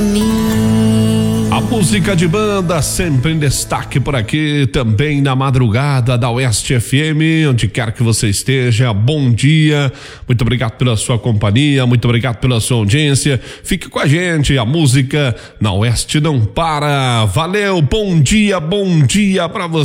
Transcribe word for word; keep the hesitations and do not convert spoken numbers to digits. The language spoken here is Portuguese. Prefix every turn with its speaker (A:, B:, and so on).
A: mim.
B: A música de banda sempre em destaque por aqui, também na madrugada da Oeste F M, onde quer que você esteja, bom dia, muito obrigado pela sua companhia, muito obrigado pela sua audiência, fique com a gente, a música na Oeste não para, valeu, bom dia, bom dia pra você.